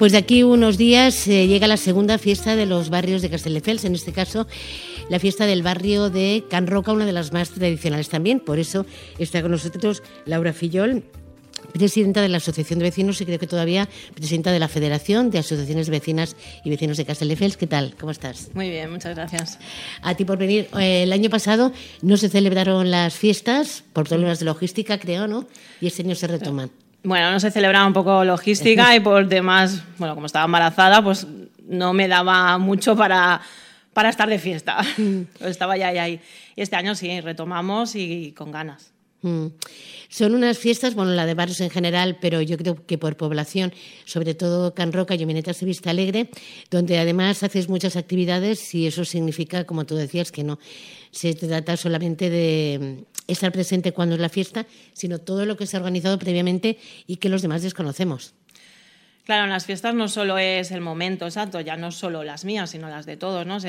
pues de aquí unos días llega la segunda fiesta de los barrios de Castelldefels, en este caso la fiesta del barrio de Can Roca, una de las más tradicionales también. Por eso está con nosotros Laura Fillol, presidenta de la Asociación de Vecinos y creo que todavía presidenta de la Federación de Asociaciones de Vecinas y Vecinos de Castelldefels. ¿Qué tal? ¿Cómo estás? Muy bien, muchas gracias. A ti por venir. El año pasado no se celebraron las fiestas por problemas de logística, creo, ¿no? Y este año se retoman. Bueno, no se celebraba un poco logística y por temas, bueno, como estaba embarazada, pues no me daba mucho para estar de fiesta. Estaba ya ahí. Y este año sí, retomamos y con ganas. Son unas fiestas, bueno, la de barrios en general, pero yo creo que por población, sobre todo Can Roca y Omenetas de Vista Alegre, donde además haces muchas actividades y eso significa, como tú decías, que no se trata solamente de estar presente cuando es la fiesta, sino todo lo que se ha organizado previamente y que los demás desconocemos. Claro, en las fiestas no solo es el momento exacto, ya no solo las mías, sino las de todos, ¿no?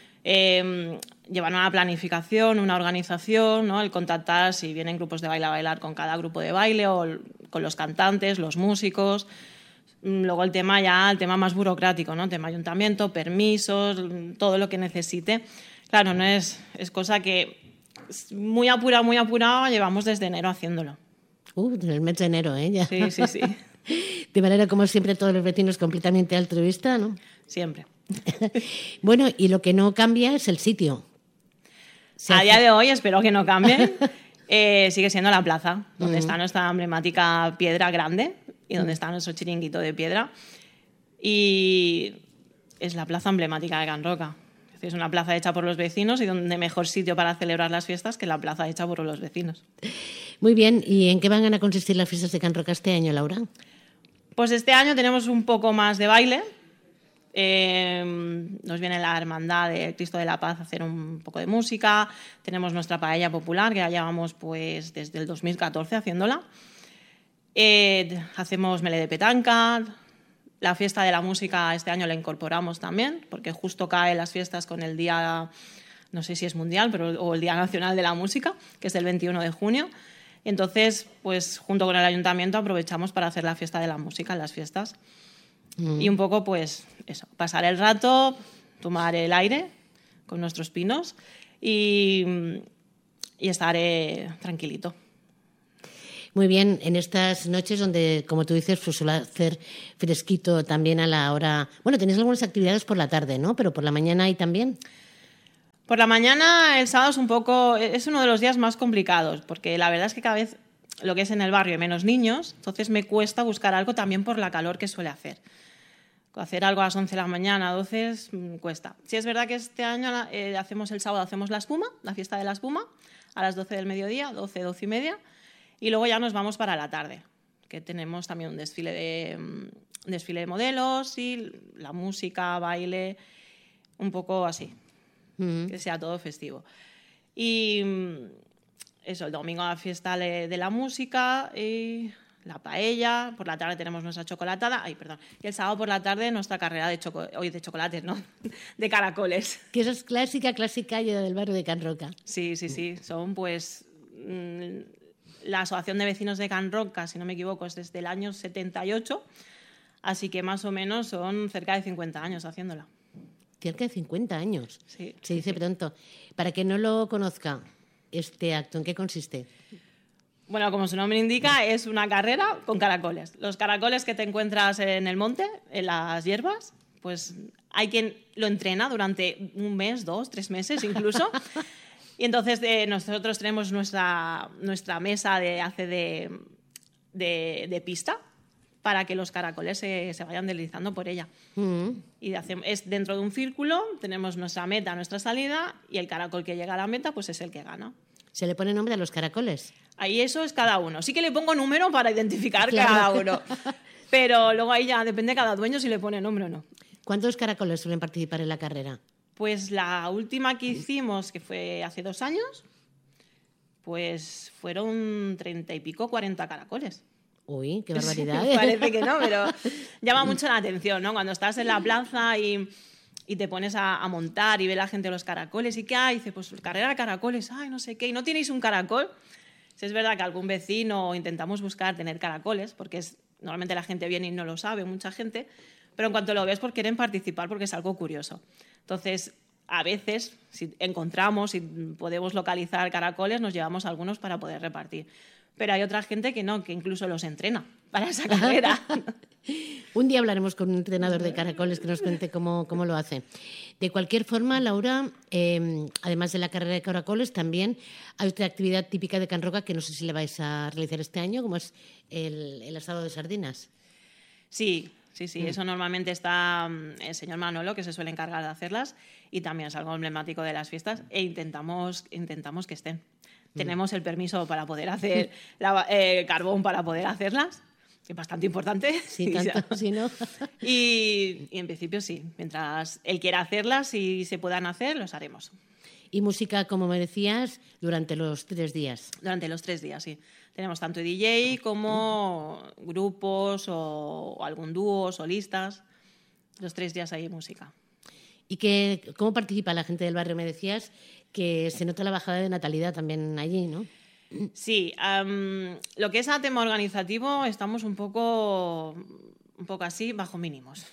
Llevan una planificación, una organización, ¿no? El contactar si vienen grupos de baile a bailar con cada grupo de baile o con los cantantes, los músicos. Luego el tema más burocrático, ¿no? El tema ayuntamiento, permisos, todo lo que necesite. Claro, no es cosa que muy apurado llevamos desde enero haciéndolo. En el mes de enero, ¿eh? Ya. Sí. De manera, como siempre, todos los vecinos completamente altruista, ¿no? Siempre. Bueno, y lo que no cambia es el sitio. A día de hoy espero que no cambie. Sigue siendo la plaza, donde está nuestra emblemática piedra grande y donde está nuestro chiringuito de piedra. Y es la plaza emblemática de Can Roca. Es una plaza hecha por los vecinos y donde mejor sitio para celebrar las fiestas que la plaza hecha por los vecinos. Muy bien. ¿Y en qué van a consistir las fiestas de Can Roca este año, Laura? Pues este año tenemos un poco más de baile. Nos viene la Hermandad de Cristo de la Paz a hacer un poco de música. Tenemos nuestra paella popular, que ya llevamos pues, desde el 2014 haciéndola. Hacemos melé de petanca. La fiesta de la música este año la incorporamos también, porque justo caen las fiestas con el día, no sé si es mundial, o el Día Nacional de la Música, que es el 21 de junio. Entonces, pues junto con el ayuntamiento aprovechamos para hacer la fiesta de la música en las fiestas. Y un poco, pues, eso, pasar el rato, tomar el aire con nuestros pinos y estar tranquilito. Muy bien, en estas noches donde, como tú dices, pues suele hacer fresquito también a la hora... Bueno, tenéis algunas actividades por la tarde, ¿no? Pero por la mañana hay también. Por la mañana, el sábado es uno de los días más complicados, porque la verdad es que cada vez lo que es en el barrio hay menos niños, entonces me cuesta buscar algo también por la calor que suele hacer. Hacer algo a las 11 de la mañana, 12, cuesta. Sí es verdad que este año el sábado hacemos la espuma, la fiesta de la espuma, a las 12 del mediodía, 12 y media, y luego ya nos vamos para la tarde, que tenemos también un desfile de modelos y la música, baile, un poco así, que sea todo festivo. Y eso, el domingo la fiesta de la música y la paella, por la tarde tenemos nuestra chocolatada, y el sábado por la tarde nuestra carrera de chocolates, ¿no? De caracoles. Que eso es clásica ya del barrio de Can Roca. Sí, son pues la Asociación de Vecinos de Can Roca, si no me equivoco, es desde el año 78, así que más o menos son cerca de 50 años haciéndola. Cerca de 50 años. Sí. Se dice pronto. Para quien no lo conozca, este acto, ¿en qué consiste? Bueno, como su nombre indica, es una carrera con caracoles. Los caracoles que te encuentras en el monte, en las hierbas, pues hay quien lo entrena durante un mes, 2, 3 meses incluso. Y entonces nosotros tenemos nuestra mesa de pista para que los caracoles se vayan deslizando por ella. Y es dentro de un círculo, tenemos nuestra meta, nuestra salida, y el caracol que llega a la meta pues es el que gana. ¿Se le pone nombre a los caracoles? Ahí eso es cada uno. Sí que le pongo número para identificar claro. Cada uno. Pero luego ahí ya depende de cada dueño si le pone nombre o no. ¿Cuántos caracoles suelen participar en la carrera? Pues la última que hicimos, que fue hace 2 años, pues fueron 30 y pico, 40 caracoles. Uy, qué barbaridad. Parece que no, pero llama mucho la atención, ¿no? Cuando estás en la plaza y te pones a montar y ve la gente los caracoles y ¿qué hay? Dice, pues carrera de caracoles, ay, no sé qué, ¿y no tenéis un caracol? Si es verdad que algún vecino intentamos buscar tener caracoles, porque normalmente la gente viene y no lo sabe, mucha gente, pero en cuanto lo ves, pues quieren participar porque es algo curioso. Entonces, a veces, si encontramos y podemos localizar caracoles, nos llevamos algunos para poder repartir. Pero hay otra gente que no, que incluso los entrena para esa carrera. Un día hablaremos con un entrenador de caracoles que nos cuente cómo lo hace. De cualquier forma, Laura, además de la carrera de caracoles, también hay otra actividad típica de Can Roca que no sé si le vais a realizar este año, como es el asado de sardinas. Sí. Eso normalmente está el señor Manolo, que se suele encargar de hacerlas, y también es algo emblemático de las fiestas, e intentamos que estén. Tenemos el permiso para poder hacer carbón para poder hacerlas, que es bastante importante. Sí, tanto, si no. Y en principio sí, mientras él quiera hacerlas y se puedan hacer, los haremos. Y música, como me decías, durante los 3 días. Durante los 3 días, sí. Tenemos tanto DJ como grupos o algún dúo, solistas. Los 3 días hay música. ¿Y cómo participa la gente del barrio? Me decías que se nota la bajada de natalidad también allí, ¿no? Sí. Lo que es a tema organizativo estamos un poco así, bajo mínimos.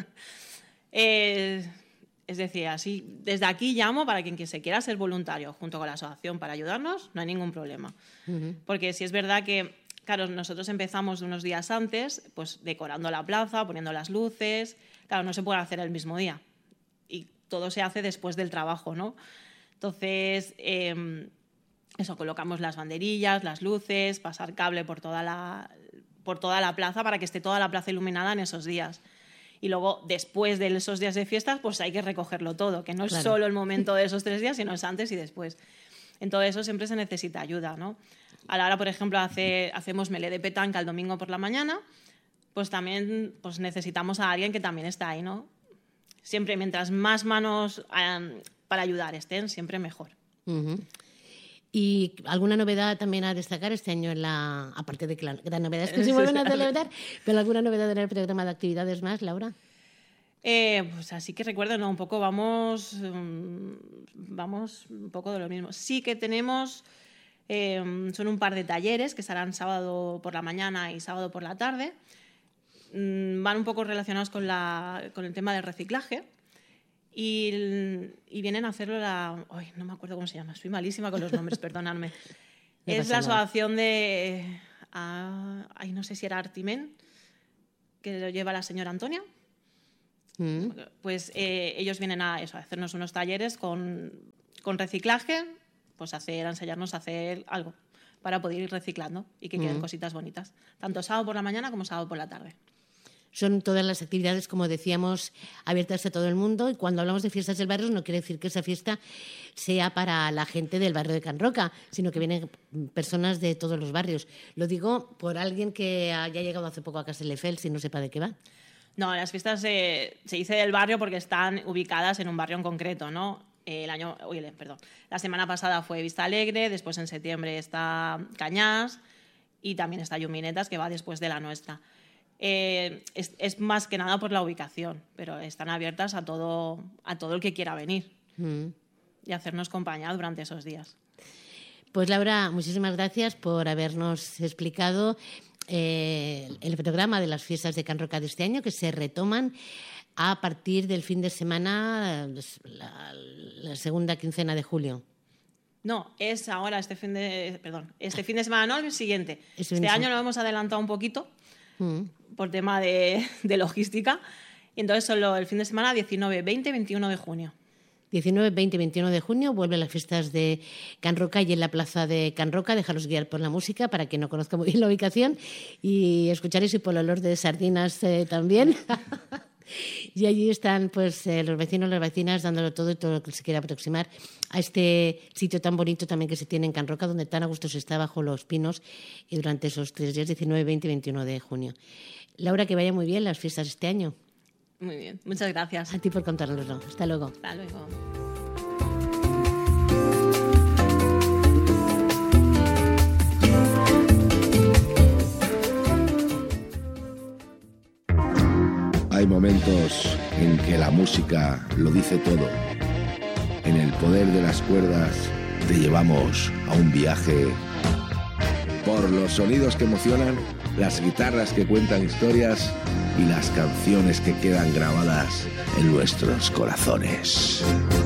Es decir, así, desde aquí llamo para quien se quiera ser voluntario junto con la asociación para ayudarnos, no hay ningún problema. Porque sí es verdad que, claro, nosotros empezamos unos días antes, pues decorando la plaza, poniendo las luces. Claro, no se puede hacer el mismo día. Y todo se hace después del trabajo, ¿no? Entonces, eso, colocamos las banderillas, las luces, pasar cable por toda la plaza para que esté toda la plaza iluminada en esos días. Y luego, después de esos días de fiestas, pues hay que recogerlo todo, que no es solo el momento de esos 3 días, sino es antes y después. En todo eso siempre se necesita ayuda, ¿no? A la hora, por ejemplo, hacemos melé de petanca el domingo por la mañana, pues también pues necesitamos a alguien que también está ahí, ¿no? Siempre, mientras más manos para ayudar estén, siempre mejor. ¿Y alguna novedad también a destacar este año aparte de que la gran novedad es que se vuelven a celebrar, pero alguna novedad en el programa de actividades más, Laura? Pues así que recuerdo, ¿no? Un poco vamos un poco de lo mismo. Sí que tenemos, son un par de talleres que serán sábado por la mañana y sábado por la tarde. Van un poco relacionados con el tema del reciclaje. Y vienen a hacerlo Ay, no me acuerdo cómo se llama, soy malísima con los nombres, perdonadme. Es la asociación de... no sé si era Artimen, que lo lleva la señora Antonia. Pues ellos vienen a hacernos unos talleres con reciclaje, pues a enseñarnos a hacer algo para poder ir reciclando y que queden cositas bonitas, tanto sábado por la mañana como sábado por la tarde. Son todas las actividades, como decíamos, abiertas a todo el mundo, y cuando hablamos de fiestas del barrio no quiere decir que esa fiesta sea para la gente del barrio de Can Roca, sino que vienen personas de todos los barrios. Lo digo por alguien que haya llegado hace poco a Castelldefels y no sepa de qué va. No, las fiestas se dice del barrio porque están ubicadas en un barrio en concreto, ¿no? La semana pasada fue Vista Alegre, después en septiembre está Cañas y también está Lluminetas, que va después de la nuestra. Es más que nada por la ubicación, pero están abiertas a todo el que quiera venir y hacernos compañía durante esos días. Pues Laura, muchísimas gracias por habernos explicado el programa de las fiestas de Can Roca de este año, que se retoman a partir del fin de semana, la segunda quincena de julio. No, es ahora este fin de semana, no, el siguiente. Este año lo hemos adelantado un poquito por tema de logística. Y entonces solo el fin de semana 19, 20 y 21 de junio. 19, 20 y 21 de junio vuelven las fiestas de Can Roca y en la plaza de Can Roca. Dejaros guiar por la música para quien no conozca muy bien la ubicación y escucharéis y por el olor de sardinas también. Y allí están pues los vecinos, las vecinas dándolo todo y todo lo que se quiera aproximar a este sitio tan bonito también que se tiene en Can Roca, donde tan a gusto se está bajo los pinos y durante esos 3 días, 19, 20 y 21 de junio. Laura, que vaya muy bien las fiestas este año. Muy bien, muchas gracias. A ti por contárnoslo. Hasta luego. Hasta luego. Hay momentos en que la música lo dice todo. En el poder de las cuerdas te llevamos a un viaje por los sonidos que emocionan, las guitarras que cuentan historias y las canciones que quedan grabadas en nuestros corazones.